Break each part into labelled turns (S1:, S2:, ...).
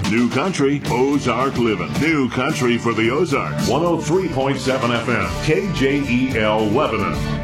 S1: New Country, Ozark Living. New Country for the Ozarks. 103.7 FM, KJEL Lebanon.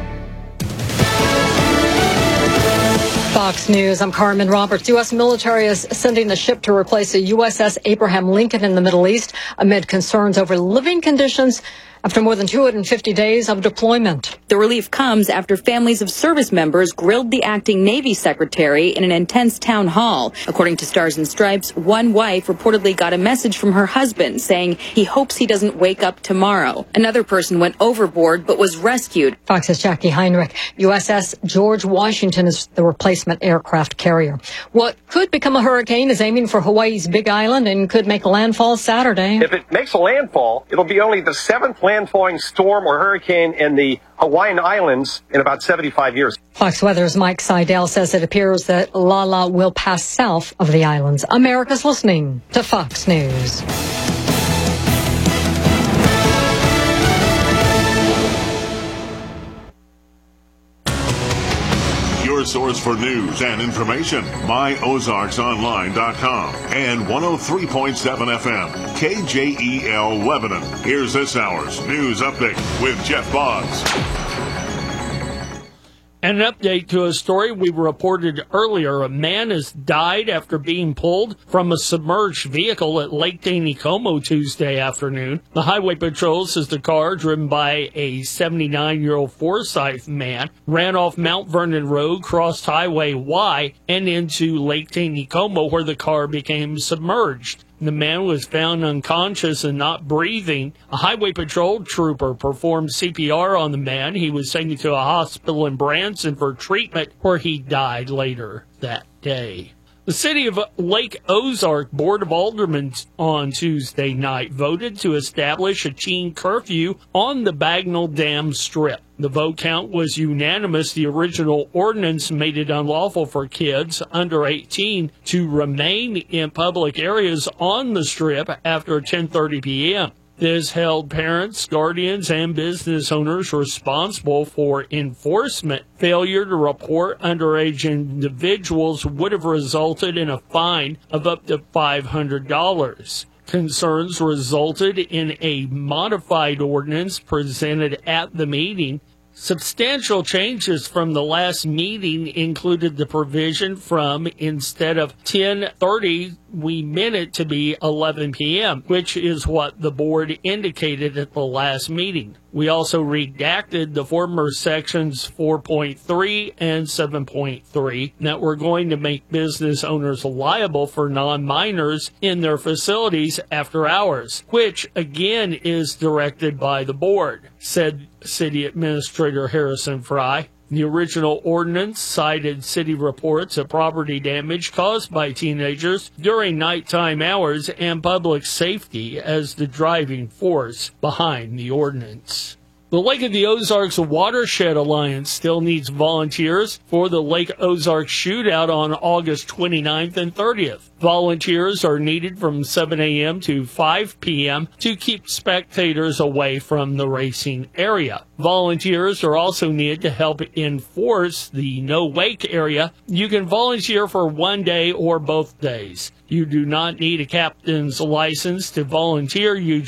S2: Fox News, I'm Carmen Roberts. U.S. military is sending a ship to replace a USS Abraham Lincoln in the Middle East amid concerns over living conditions after more than 250 days of deployment.
S3: The relief comes after families of service members grilled the acting Navy secretary in an intense town hall. According to Stars and Stripes, one wife reportedly got a message from her husband saying he hopes he doesn't wake up tomorrow. Another person went overboard but was rescued.
S2: Fox's Jackie Heinrich. USS George Washington is the replacement aircraft carrier. What could become a hurricane is aiming for Hawaii's Big Island and could make landfall Saturday.
S4: If it makes a landfall, it'll be only the seventh landfalling storm or hurricane in the Hawaiian Islands in about 75 years.
S2: Fox Weather's Mike Seidel says it appears that Lala will pass south of the islands. America's listening to Fox News.
S1: Your source for news and information, myozarksonline.com and 103.7 FM, KJEL Lebanon. Here's this hour's news update with Jeff Boggs.
S5: An update to a story we reported earlier. A man has died after being pulled from a submerged vehicle at Lake Taneycomo Tuesday afternoon. The Highway Patrol says the car, driven by a 79-year-old Forsyth man, ran off Mount Vernon Road, crossed Highway Y, and into Lake Taneycomo, where the car became submerged. The man was found unconscious and not breathing. A Highway Patrol trooper performed CPR on the man. He was taken to a hospital in Branson for treatment, where he died later that day. The City of Lake Ozark Board of Aldermen on Tuesday night voted to establish a teen curfew on the Bagnell Dam Strip. The vote count was unanimous. The original ordinance made it unlawful for kids under 18 to remain in public areas on the strip after 10:30 p.m. This held parents, guardians, and business owners responsible for enforcement. Failure to report underage individuals would have resulted in a fine of up to $500. Concerns resulted in a modified ordinance presented at the meeting. Substantial changes from the last meeting included the provision from, instead of 10:30, we meant it to be 11 p.m., which is what the board indicated at the last meeting. We also redacted the former sections 4.3 and 7.3 that were going to make business owners liable for non-minors in their facilities after hours, which again is directed by the board, said City Administrator Harrison Fry. The original ordinance cited city reports of property damage caused by teenagers during nighttime hours and public safety as the driving force behind the ordinance. The Lake of the Ozarks Watershed Alliance still needs volunteers for the Lake Ozarks Shootout on August 29th and 30th. Volunteers are needed from 7 a.m. to 5 p.m. to keep spectators away from the racing area. Volunteers are also needed to help enforce the no-wake area. You can volunteer for one day or both days. You do not need a captain's license to volunteer. You